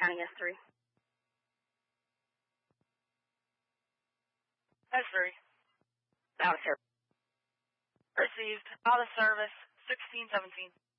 County S3. S3. Out of service. Received. Out of service, 1617.